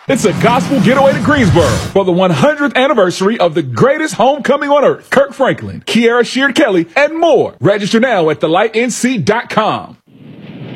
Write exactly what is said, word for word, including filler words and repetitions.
It's a gospel getaway to Greensboro for the one hundredth anniversary of the greatest homecoming on earth. Kirk Franklin, Kiara Sheard Kelly, and more. Register now at the light n c dot com.